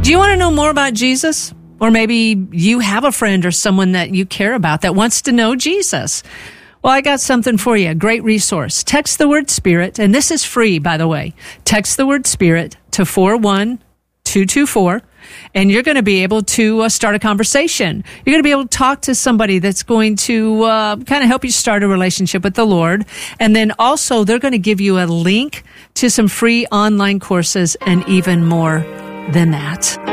Do you want to know more about Jesus? Or maybe you have a friend or someone that you care about that wants to know Jesus. Well, I got something for you, a great resource. Text the word Spirit, and this is free, by the way. Text the word Spirit to 41224, and you're going to be able to start a conversation. You're going to be able to talk to somebody that's going to kind of help you start a relationship with the Lord. And then also, they're going to give you a link to some free online courses and even more than that.